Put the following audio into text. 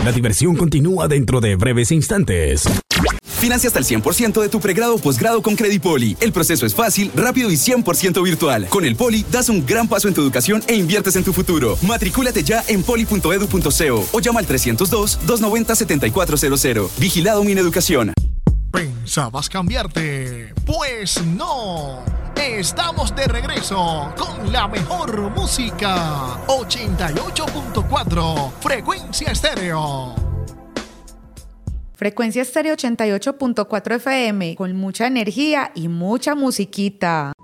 La diversión continúa dentro de breves instantes. Financia hasta el 100% de tu pregrado o posgrado con Credipoli. El proceso es fácil, rápido y 100% virtual. Con el Poli das un gran paso en tu educación e inviertes en tu futuro. Matricúlate ya en poli.edu.co o llama al 302-290-7400. Vigilado Mineducación. ¿Pensabas cambiarte? Pues no. Estamos de regreso con la mejor música. 88.4 Frecuencia Estéreo. Frecuencia Estéreo 88.4 FM, con mucha energía y mucha musiquita.